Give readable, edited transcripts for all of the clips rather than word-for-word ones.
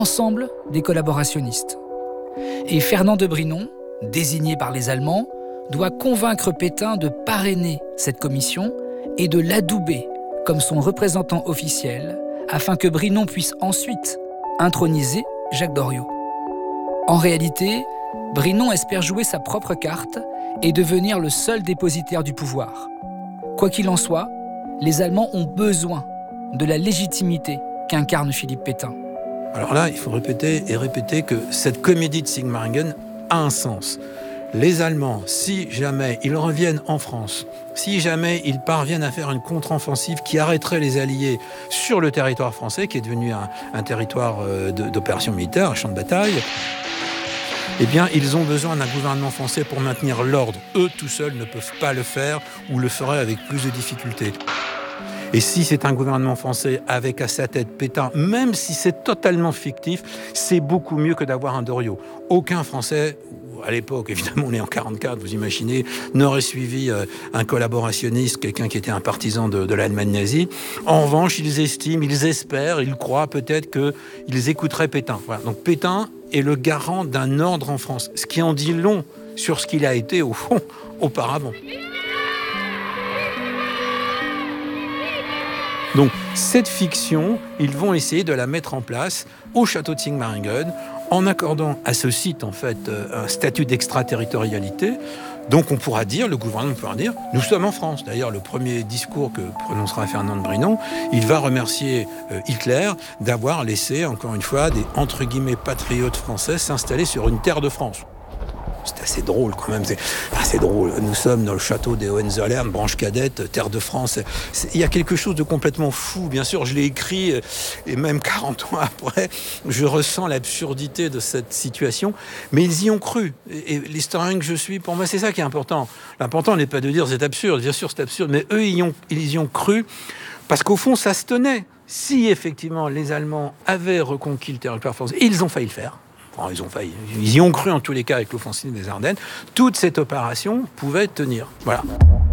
ensemble des collaborationnistes. Et Fernand de Brinon, désigné par les Allemands, doit convaincre Pétain de parrainer cette commission et de l'adouber comme son représentant officiel afin que Brinon puisse ensuite introniser Jacques Doriot. En réalité, Brinon espère jouer sa propre carte et devenir le seul dépositaire du pouvoir. Quoi qu'il en soit, les Allemands ont besoin de la légitimité qu'incarne Philippe Pétain. Alors là, il faut répéter et répéter que cette comédie de Sigmaringen a un sens. Les Allemands, si jamais ils reviennent en France, si jamais ils parviennent à faire une contre-offensive qui arrêterait les Alliés sur le territoire français, qui est devenu un territoire d'opération militaire, un champ de bataille, eh bien, ils ont besoin d'un gouvernement français pour maintenir l'ordre. Eux, tout seuls, ne peuvent pas le faire ou le feraient avec plus de difficultés. Et si c'est un gouvernement français avec à sa tête Pétain, même si c'est totalement fictif, c'est beaucoup mieux que d'avoir un Doriot. Aucun Français, à l'époque, évidemment, on est en 1944, vous imaginez, n'aurait suivi un collaborationniste, quelqu'un qui était un partisan de l'Allemagne nazie. En revanche, ils estiment, ils espèrent, ils croient peut-être qu'ils écouteraient Pétain. Voilà. Donc Pétain est le garant d'un ordre en France, ce qui en dit long sur ce qu'il a été, au fond, auparavant. Donc, cette fiction, ils vont essayer de la mettre en place au château de Sigmaringen, en accordant à ce site, en fait, un statut d'extraterritorialité. Donc, on pourra dire, le gouvernement pourra dire, nous sommes en France. D'ailleurs, le premier discours que prononcera Fernand de Brinon, il va remercier Hitler d'avoir laissé, encore une fois, des, entre guillemets, patriotes français s'installer sur une terre de France. C'est assez drôle quand même, c'est assez drôle. Nous sommes dans le château des Hohenzollern, branche cadette, terre de France. Il y a quelque chose de complètement fou, bien sûr. Je l'ai écrit et même 40 ans après, je ressens l'absurdité de cette situation. Mais ils y ont cru. Et l'historien que je suis, pour moi, c'est ça qui est important. L'important n'est pas de dire c'est absurde, bien sûr c'est absurde, mais eux, ils y ont cru parce qu'au fond, ça se tenait. Si effectivement les Allemands avaient reconquis le territoire français, et ils ont failli le faire. Enfin, ils y ont cru en tous les cas avec l'offensive des Ardennes. Toute cette opération pouvait tenir. Voilà.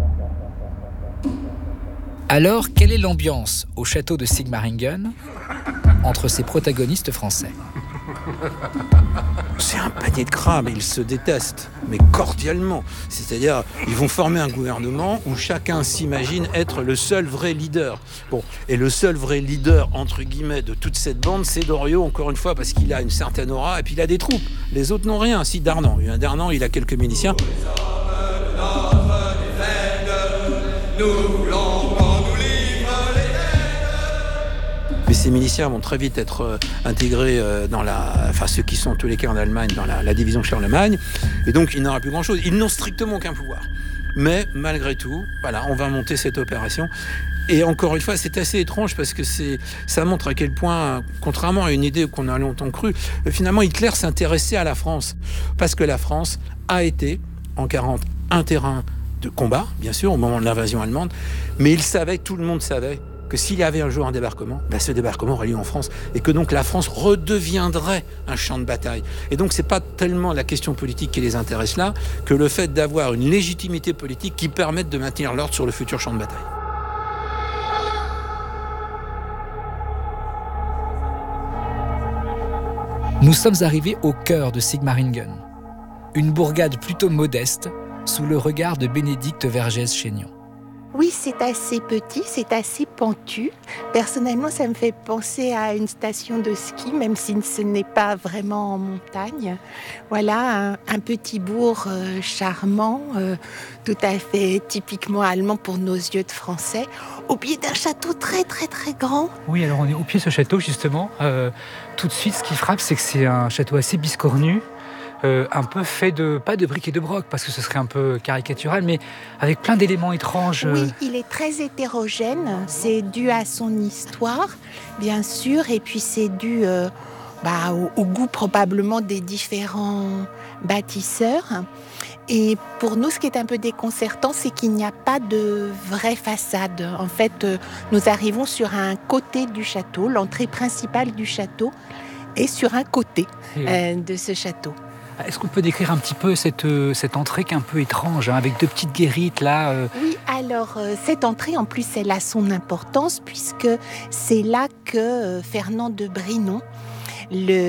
Alors, quelle est l'ambiance au château de Sigmaringen entre ces protagonistes français ? C'est un panier de crabes, ils se détestent, mais cordialement. C'est-à-dire, ils vont former un gouvernement où chacun s'imagine être le seul vrai leader. Bon, et le seul vrai leader, entre guillemets, de toute cette bande, c'est Doriot, encore une fois, parce qu'il a une certaine aura, et puis il a des troupes. Les autres n'ont rien. Si, Darnan. Darnan, il a quelques miliciens. Mais ces miliciens vont très vite être intégrés dans ceux qui sont en tous les cas en Allemagne, dans la division Charlemagne. Et donc, il n'aura plus grand-chose. Ils n'ont strictement aucun pouvoir. Mais, malgré tout, voilà, on va monter cette opération. Et encore une fois, c'est assez étrange parce que ça montre à quel point, contrairement à une idée qu'on a longtemps crue, finalement, Hitler s'intéressait à la France. Parce que la France a été, en 1940, un terrain de combat, bien sûr, au moment de l'invasion allemande. Mais il savait, tout le monde savait, que s'il y avait un jour un débarquement, ce débarquement aurait lieu en France et que donc la France redeviendrait un champ de bataille. Et donc c'est pas tellement la question politique qui les intéresse là que le fait d'avoir une légitimité politique qui permette de maintenir l'ordre sur le futur champ de bataille. Nous sommes arrivés au cœur de Sigmaringen, une bourgade plutôt modeste sous le regard de Bénédicte Vergès-Chaignon. Oui, c'est assez petit, c'est assez pentu. Personnellement, ça me fait penser à une station de ski, même si ce n'est pas vraiment en montagne. Voilà, un petit bourg charmant, tout à fait typiquement allemand pour nos yeux de Français, au pied d'un château très très très grand. Oui, alors on est au pied de ce château justement. Tout de suite, ce qui frappe, c'est que c'est un château assez biscornu. Un peu fait pas de briques et de broc, parce que ce serait un peu caricatural, mais avec plein d'éléments étranges. Oui, il est très hétérogène. C'est dû à son histoire, bien sûr, et puis c'est dû au goût probablement des différents bâtisseurs. Et pour nous, ce qui est un peu déconcertant, c'est qu'il n'y a pas de vraie façade. En fait, nous arrivons sur un côté du château, l'entrée principale du château est sur un côté de ce château. Est-ce qu'on peut décrire un petit peu cette entrée qui est un peu étrange, avec deux petites guérites là Oui, alors cette entrée, en plus, elle a son importance puisque c'est là que Fernand de Brinon le